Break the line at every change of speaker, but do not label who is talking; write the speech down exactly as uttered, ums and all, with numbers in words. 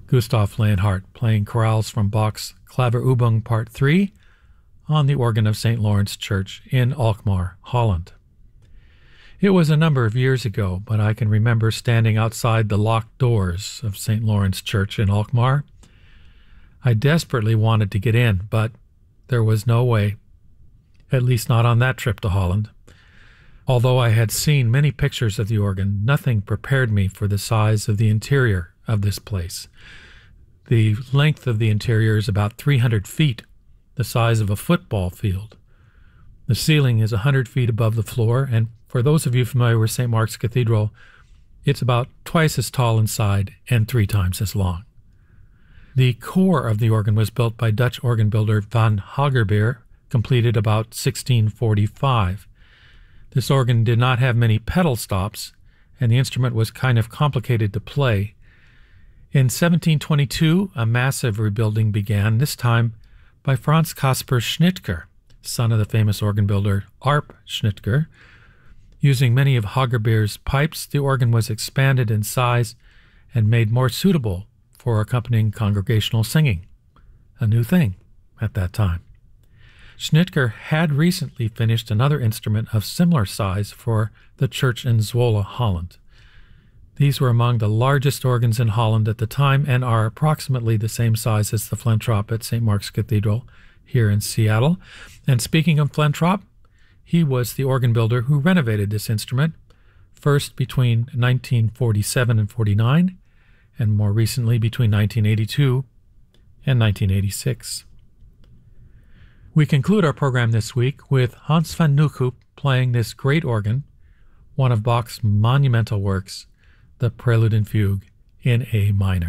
Gustav Leonhardt playing chorales from Bach's Klaverübung Part three on the organ of Saint Lawrence Church in Alkmaar, Holland. It was a number of years ago, but I can remember standing outside the locked doors of Saint Lawrence Church in Alkmaar. I desperately wanted to get in, but there was no way, at least not on that trip to Holland. Although I had seen many pictures of the organ, nothing prepared me for the size of the interior of this place. The length of the interior is about three hundred feet, the size of a football field. The ceiling is one hundred feet above the floor, and for those of you familiar with Saint Mark's Cathedral, it's about twice as tall inside and three times as long. The core of the organ was built by Dutch organ builder Van Hagerbeur, completed about sixteen forty-five. This organ did not have many pedal stops, and the instrument was kind of complicated to play. In seventeen twenty-two, a massive rebuilding began, this time by Franz Caspar Schnitger, son of the famous organ builder Arp Schnitger. Using many of Hagerbeer's pipes, the organ was expanded in size and made more suitable for accompanying congregational singing, a new thing at that time. Schnitger had recently finished another instrument of similar size for the church in Zwolle, Holland. These were among the largest organs in Holland at the time and are approximately the same size as the Flentrop at Saint Mark's Cathedral here in Seattle. And speaking of Flentrop, he was the organ builder who renovated this instrument, first between nineteen forty-seven and forty-nine, and more recently between nineteen eighty-two and nineteen eighty-six. We conclude our program this week with Hans van Nieuwkoop playing this great organ, one of Bach's monumental works, the Prelude and Fugue in A minor.